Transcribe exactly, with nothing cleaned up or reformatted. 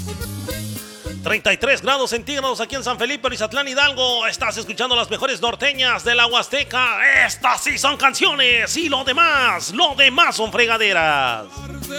treinta y tres grados centígrados aquí en San Felipe, Orizatlán, Hidalgo. Estás escuchando las mejores norteñas de la Huasteca. Estas sí son canciones y lo demás, lo demás son fregaderas.